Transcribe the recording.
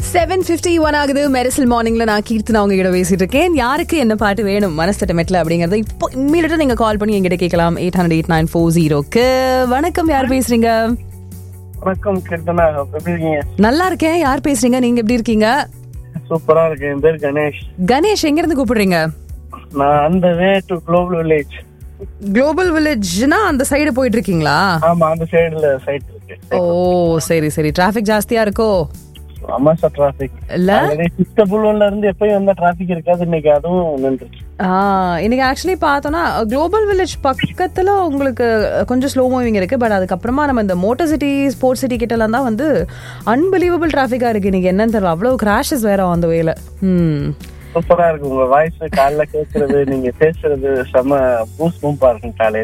7:51 ஆகுது. மெரிசல் மார்னிங்ல நான் கீர்த்தனா உங்க கிட்ட பேசிட்டு இருக்கேன். யாருக்கு என்ன பாட்டு வேணும் மனசட்டமெட்ல அப்படிங்கறத இப்போ இம்மீடியட்டா நீங்க கால் பண்ணி என்கிட்ட கேட்கலாம். 800-8940. வணக்கம், யார் பேசுறீங்க? வணக்கம் கீர்த்தனா, எப்படி இருக்கீங்க? நல்லா இருக்கேன். யார் பேசுறீங்க? நீங்க எப்படி இருக்கீங்க? சூப்பரா இருக்கேன். என் பேர் கணேஷ். கணேஷ், எங்க இருந்து கூப்பிடுறீங்க? நான் அந்த way to global village. Global வில்லேஜ்னா அந்த சைடு போயிட்டு இருக்கீங்களா? ஆமா, அந்த சைடுல சைட் இருக்கு. ஓ சரி சரி. டிராபிக் ஜாஸ்தியா இருக்கோ? ஆமா சார், டிராபிக் இல்ல. சித்தபுல்ல இருந்து எப்பயும் வந்த டிராபிக் இருக்காது, இன்னைக்கு அதுவும் நின்றுச்சு. இன்னைக்கு ஆக்சுவலி பார்த்தோம்னா குளோபல் வில்லேஜ் பக்கத்துல உங்களுக்கு கொஞ்சம் ஸ்லோ மூவிங் இருக்கு. பட் அதுக்கப்புறமா நம்ம இந்த மோட்டர் சிட்டி, ஸ்போர்ட்ஸ் சிட்டி கிட்ட எல்லாம் தான் வந்து அன்பிலீவபிள் டிராபிக்கா இருக்கு. இன்னைக்கு என்னன்னு தெரியல, அவ்வளவு கிராஷஸ் வேற அந்த வேல. சூப்பரா இருக்கு. உங்க வாய்ஸ் காலைல கேட்கறது, நீங்க பேசுறது செம பூஸ் பூம்பா இருக்கும் காலையில.